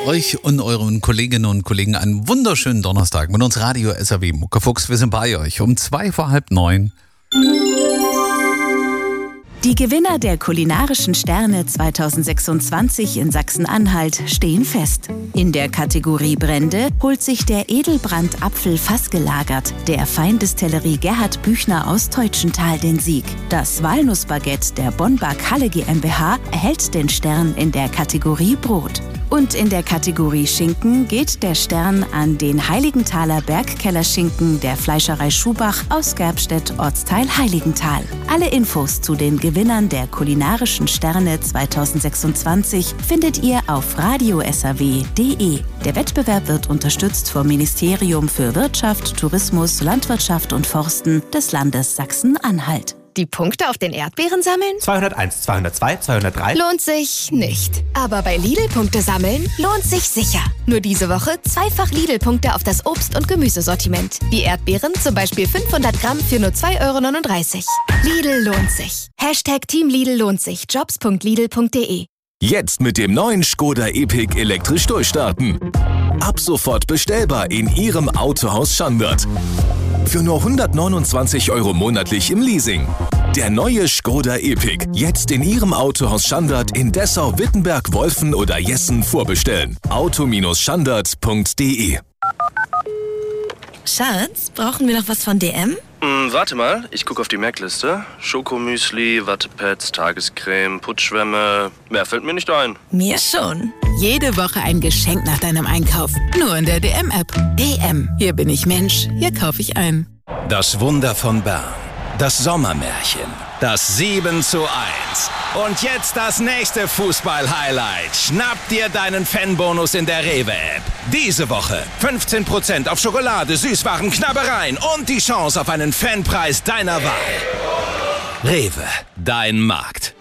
Euch und euren Kolleginnen und Kollegen einen wunderschönen Donnerstag mit uns Radio SAW Muckefuchs. Wir sind bei euch um 8:45. Die Gewinner der kulinarischen Sterne 2026 in Sachsen-Anhalt stehen fest. In der Kategorie Brände holt sich der Edelbrand Apfel fassgelagert der Feindistillerie Gerhard Büchner aus Teutschenthal den Sieg. Das Walnussbaguette der Bonn-Bark Halle GmbH erhält den Stern in der Kategorie Brot. Und in der Kategorie Schinken geht der Stern an den Heiligenthaler Bergkellerschinken der Fleischerei Schubach aus Gerbstedt, Ortsteil Heiligenthal. Alle Infos zu den Gewinnern der kulinarischen Sterne 2026 findet ihr auf radiosaw.de. Der Wettbewerb wird unterstützt vom Ministerium für Wirtschaft, Tourismus, Landwirtschaft und Forsten des Landes Sachsen-Anhalt. Die Punkte auf den Erdbeeren sammeln? 201, 202, 203. Lohnt sich nicht. Aber bei Lidl-Punkte sammeln lohnt sich sicher. Nur diese Woche zweifach Lidl-Punkte auf das Obst- und Gemüsesortiment. Wie Erdbeeren, zum Beispiel 500 Gramm für nur 2,39 €. Lidl lohnt sich. #Team Lidl lohnt sich. Jobs.lidl.de. Jetzt mit dem neuen Škoda Epiq elektrisch durchstarten. Ab sofort bestellbar in Ihrem Autohaus Schandert. Für nur 129 € monatlich im Leasing. Der neue Škoda Epiq. Jetzt in Ihrem Autohaus Schandert in Dessau, Wittenberg, Wolfen oder Jessen vorbestellen. auto-schandert.de. Schatz, brauchen wir noch was von DM? Warte mal, ich gucke auf die Merkliste. Schokomüsli, Wattepads, Tagescreme, Putzschwämme. Mehr fällt mir nicht ein. Mir schon. Jede Woche ein Geschenk nach deinem Einkauf. Nur in der DM-App. DM. Hier bin ich Mensch. Hier kaufe ich ein. Das Wunder von Bern. Das Sommermärchen. Das 7:1. Und jetzt das nächste Fußball-Highlight. Schnapp dir deinen Fanbonus in der Rewe-App. Diese Woche 15% auf Schokolade, Süßwaren, Knabbereien und die Chance auf einen Fanpreis deiner Wahl. Rewe, dein Markt.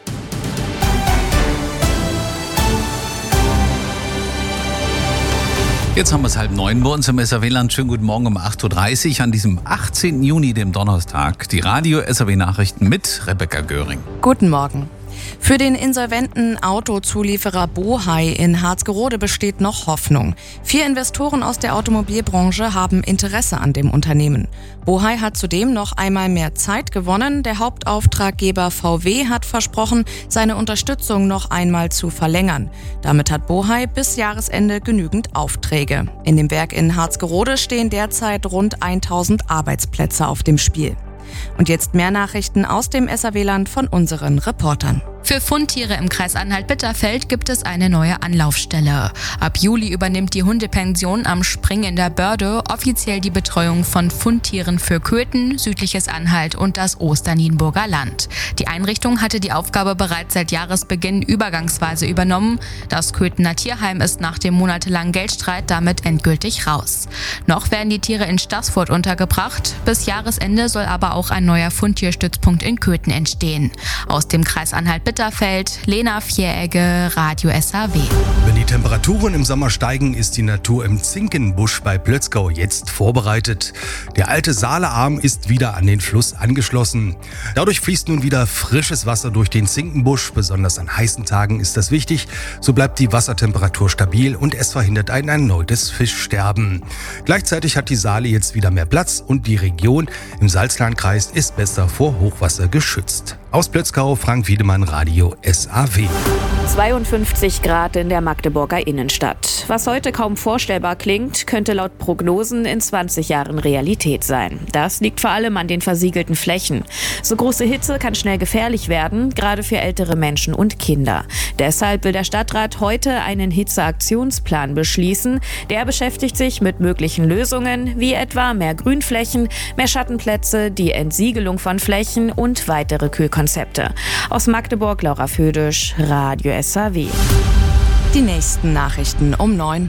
Jetzt haben wir es 8:30 bei uns im SAW-Land. Schönen guten Morgen um 8:30 Uhr an diesem 18. Juni, dem Donnerstag. Die Radio-SAW-Nachrichten mit Rebecca Göring. Guten Morgen. Für den insolventen Autozulieferer Bohai in Harzgerode besteht noch Hoffnung. 4 Investoren aus der Automobilbranche haben Interesse an dem Unternehmen. Bohai hat zudem noch einmal mehr Zeit gewonnen. Der Hauptauftraggeber VW hat versprochen, seine Unterstützung noch einmal zu verlängern. Damit hat Bohai bis Jahresende genügend Aufträge. In dem Werk in Harzgerode stehen derzeit rund 1000 Arbeitsplätze auf dem Spiel. Und jetzt mehr Nachrichten aus dem SAW-Land von unseren Reportern. Für Fundtiere im Kreis Anhalt-Bitterfeld gibt es eine neue Anlaufstelle. Ab Juli übernimmt die Hundepension am Spring in der Börde offiziell die Betreuung von Fundtieren für Köthen, südliches Anhalt und das Osternienburger Land. Die Einrichtung hatte die Aufgabe bereits seit Jahresbeginn übergangsweise übernommen. Das Köthener Tierheim ist nach dem monatelangen Geldstreit damit endgültig raus. Noch werden die Tiere in Staßfurt untergebracht. Bis Jahresende soll aber auch ein neuer Fundtierstützpunkt in Köthen entstehen. Aus dem Kreis Anhalt-Bitterfeld, Lena Vieregge, Radio SAW. Wenn die Temperaturen im Sommer steigen, ist die Natur im Zinkenbusch bei Plötzgau jetzt vorbereitet. Der alte Saalearm ist wieder an den Fluss angeschlossen. Dadurch fließt nun wieder frisches Wasser durch den Zinkenbusch. Besonders an heißen Tagen ist das wichtig. So bleibt die Wassertemperatur stabil und es verhindert ein erneutes Fischsterben. Gleichzeitig hat die Saale jetzt wieder mehr Platz und die Region im Salzlandkreis ist besser vor Hochwasser geschützt. Aus Plötzgau, Frank Wiedemann, Radio SAW. 52 Grad in der Magdeburger Innenstadt. Was heute kaum vorstellbar klingt, könnte laut Prognosen in 20 Jahren Realität sein. Das liegt vor allem an den versiegelten Flächen. So große Hitze kann schnell gefährlich werden, gerade für ältere Menschen und Kinder. Deshalb will der Stadtrat heute einen Hitzeaktionsplan beschließen. Der beschäftigt sich mit möglichen Lösungen, wie etwa mehr Grünflächen, mehr Schattenplätze, die Entsiegelung von Flächen und weitere Kühlkonzepte. Aus Magdeburg, Laura Födisch, Radio SAW. Die nächsten Nachrichten um 9.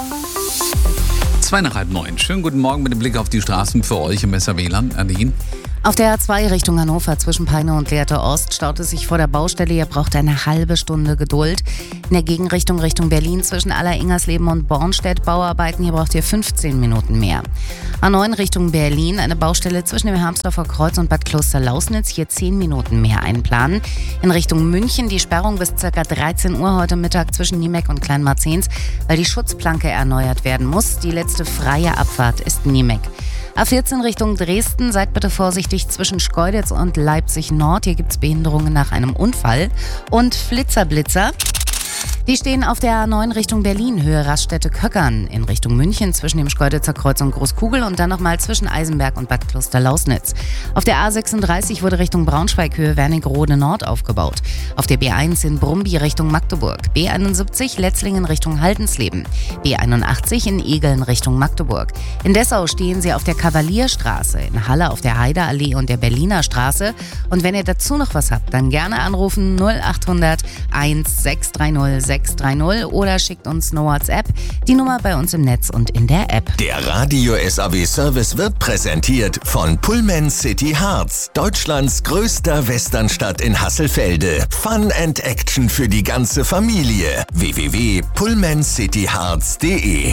8:02. Schönen guten Morgen mit dem Blick auf die Straßen für euch im SAW-Land. Nadine. Auf der A2 Richtung Hannover zwischen Peine und Lehrte Ost staut es sich vor der Baustelle. Ihr braucht eine halbe Stunde Geduld. In der Gegenrichtung Richtung Berlin zwischen Aller-Ingersleben und Bornstedt Bauarbeiten. Hier braucht ihr 15 Minuten mehr. A9 Richtung Berlin, eine Baustelle zwischen dem Hermsdorfer Kreuz und Bad Klosterlausnitz. Hier 10 Minuten mehr einplanen. In Richtung München die Sperrung bis ca. 13 Uhr heute Mittag zwischen Niemek und Kleinmarzens, weil die Schutzplanke erneuert werden muss. Die letzte freie Abfahrt ist Niemek. A14 Richtung Dresden, seid bitte vorsichtig zwischen Schkeuditz und Leipzig Nord. Hier gibt es Behinderungen nach einem Unfall. Und Flitzer. Die stehen auf der A9 Richtung Berlin, Höhe Raststätte Köckern. In Richtung München zwischen dem Schkeuditzer Kreuz und Großkugel und dann nochmal zwischen Eisenberg und Bad Klosterlausnitz. Auf der A36 wurde Richtung Braunschweig, Höhe Wernigerode Nord aufgebaut. Auf der B1 in Brumby Richtung Magdeburg. B71 Letzlingen Richtung Haldensleben. B81 in Egeln Richtung Magdeburg. In Dessau stehen sie auf der Kavalierstraße, in Halle auf der Heideallee und der Berliner Straße. Und wenn ihr dazu noch was habt, dann gerne anrufen 0800 1630 630 oder schickt uns eine WhatsApp. Die Nummer bei uns im Netz und in der App. Der Radio SAW Service wird präsentiert von Pullman City Harz, Deutschlands größter Westernstadt in Hasselfelde. Fun and Action für die ganze Familie. www.pullmancityharz.de.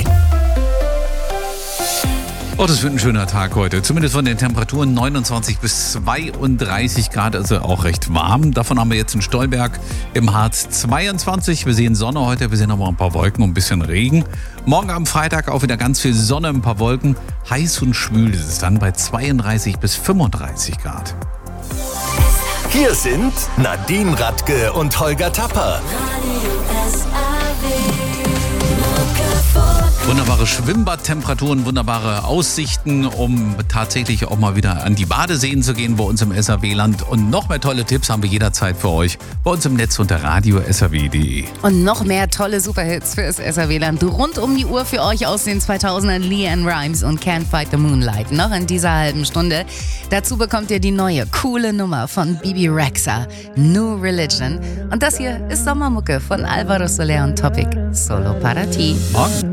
Oh, das wird ein schöner Tag heute. Zumindest von den Temperaturen 29 bis 32 Grad, also auch recht warm. Davon haben wir jetzt in Stolberg im Harz 22. Wir sehen Sonne heute, wir sehen aber ein paar Wolken und ein bisschen Regen. Morgen am Freitag auch wieder ganz viel Sonne, ein paar Wolken. Heiß und schwül ist es dann bei 32 bis 35 Grad. Hier sind Nadine Radke und Holger Tapper. Wunderbare Schwimmbadtemperaturen, wunderbare Aussichten, um tatsächlich auch mal wieder an die Badeseen zu gehen bei uns im SAW-Land. Und noch mehr tolle Tipps haben wir jederzeit für euch bei uns im Netz unter radio-saw.de. Und noch mehr tolle Superhits für das SAW-Land rund um die Uhr für euch aus den 2000ern. LeAnn Rimes und Can't Fight the Moonlight noch in dieser halben Stunde. Dazu bekommt ihr die neue, coole Nummer von Bibi Rexha, New Religion. Und das hier ist Sommermucke von Alvaro Soler und Topic, Solo para ti. Morgen.